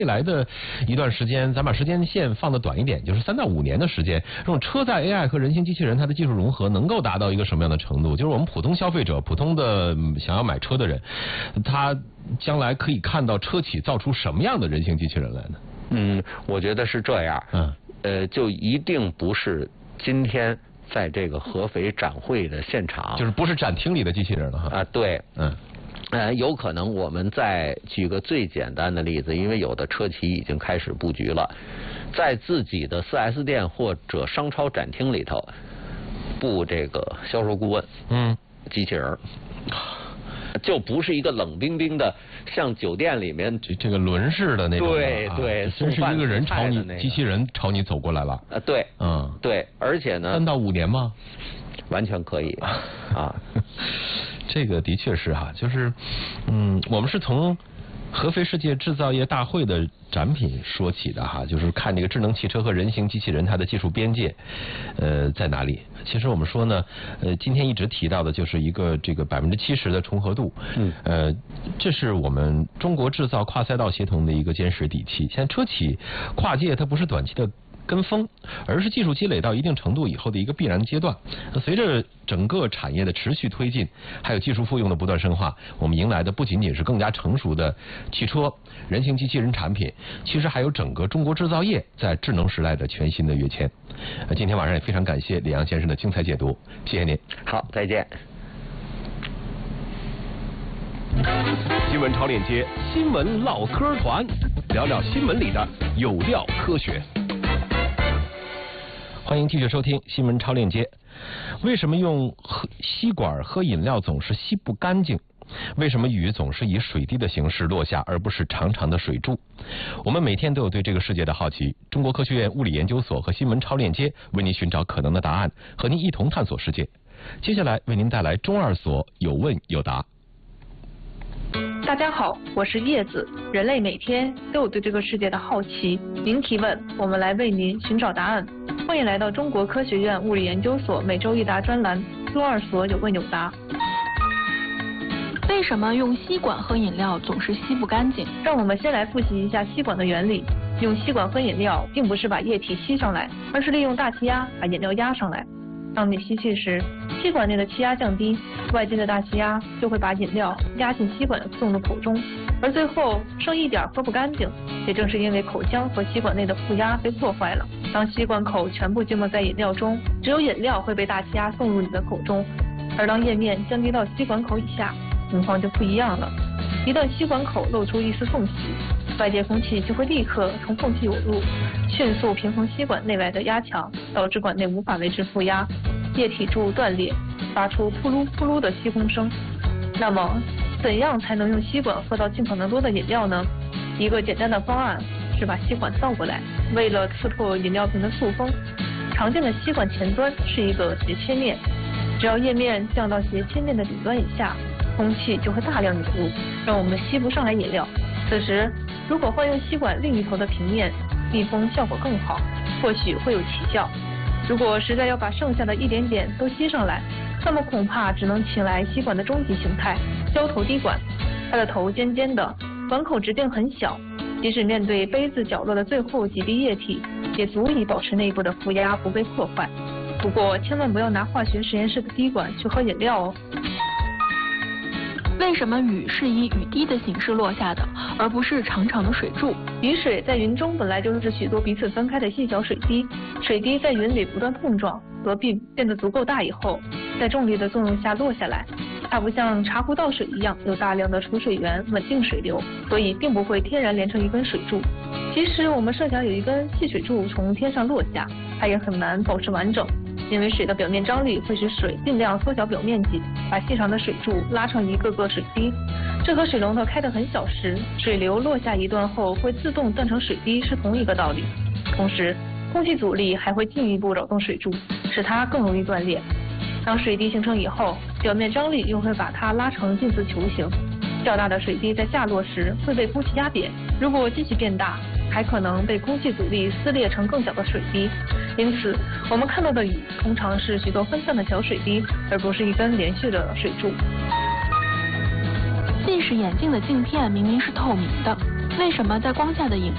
未来的一段时间，咱把时间线放得短一点，就是3到5年的时间，这种车载 AI 和人形机器人它的技术融合能够达到一个什么样的程度？就是我们普通消费者、普通的想要买车的人，他将来可以看到车企造出什么样的人形机器人来呢？ 我觉得是这样。就一定不是今天在这个合肥展会的现场， 就是不是展厅里的机器人了哈。 对。有可能我们再举个最简单的例子，因为有的车企已经开始布局了，在自己的 4S 店或者商超展厅里头布这个销售顾问，机器人，就不是一个冷冰冰的像酒店里面这个轮式的那种， 对， 真是一个人朝你，机器人朝你走过来了。 对，对，而且呢 ，3到5年吗？ 完全可以啊。 这个的确是哈，就是我们是从合肥世界制造业大会的展品说起的哈，就是看这个智能汽车和人形机器人它的技术边界在哪里。其实我们说呢，今天一直提到的就是一个这个70%的重合度，这是我们中国制造跨赛道协同的一个坚实底气。现在车企跨界它不是短期的跟风，而是技术积累到一定程度以后的一个必然阶段。随着整个产业的持续推进，还有技术复用的不断深化，我们迎来的不仅仅是更加成熟的汽车、人形机器人产品，其实还有整个中国制造业在智能时代的全新的跃迁。今天晚上也非常感谢李阳先生的精彩解读，谢谢您。 好，再见。 新闻超链接，新闻唠嗑团，聊聊新闻里的有料科学。 欢迎继续收听新闻超链接。为什么用吸管喝饮料总是吸不干净？为什么雨总是以水滴的形式落下，而不是长长的水柱？我们每天都有对这个世界的好奇。中国科学院物理研究所和新闻超链接为您寻找可能的答案，和您一同探索世界。接下来为您带来中二所有问有答。 大家好，我是叶子。人类每天都有对这个世界的好奇，您提问，我们来为您寻找答案。欢迎来到中国科学院物理研究所每周一答专栏，中二所有问有答。 为什么用吸管喝饮料总是吸不干净？ 让我们先来复习一下吸管的原理。用吸管喝饮料，并不是把液体吸上来，而是利用大气压把饮料压上来。当你吸气时，吸管内的气压降低，外界的大气压就会把饮料压进吸管送入口中，而最后剩一点喝不干净。也正是因为口腔和吸管内的负压被破坏了，当吸管口全部浸没在饮料中，只有饮料会被大气压送入你的口中，而当液面降低到吸管口以下，情况就不一样了。一旦吸管口露出一丝缝隙，外界空气就会立刻从缝隙涌入，迅速平衡吸管内外的压强，导致管内无法维持负压，液体柱断裂，发出扑噜扑噜的吸空声。那么，怎样才能用吸管喝到尽可能多的饮料呢？一个简单的方案是把吸管倒过来，为了刺透饮料瓶的塑封，常见的吸管前端是一个斜切面，只要液面降到斜切面的顶端以下，空气就会大量涌入，让我们吸不上来饮料。此时，如果换用吸管另一头的平面，密封效果更好，或许会有奇效。如果实在要把剩下的一点点都吸上来，那么恐怕只能请来吸管的终极形态——胶头滴管。它的头尖尖的，管口直径很小，即使面对杯子角落的最后几滴液体，也足以保持内部的负压不被破坏。不过，千万不要拿化学实验室的滴管去喝饮料哦。 为什么雨是以雨滴的形式落下的，而不是长长的水柱？ 雨水在云中本来就是许多彼此分开的细小水滴，水滴在云里不断碰撞，合并变得足够大以后，在重力的作用下落下来。它不像茶壶倒水一样有大量的储水源稳定水流，所以并不会天然连成一根水柱。即使我们设想有一根细水柱从天上落下，它也很难保持完整。因为水的表面张力会使水尽量缩小表面积，把细长的水柱拉成一个个水滴。这和水龙头开得很小时，水流落下一段后会自动断成水滴是同一个道理。同时，空气阻力还会进一步扰动水柱，使它更容易断裂。当水滴形成以后，表面张力又会把它拉成近似球形。较大的水滴在下落时会被空气压扁，如果继续变大，还可能被空气阻力撕裂成更小的水滴。因此，我们看到的雨通常是许多分散的小水滴，而不是一根连续的水柱。 近视眼镜的镜片明明是透明的，为什么在光下的影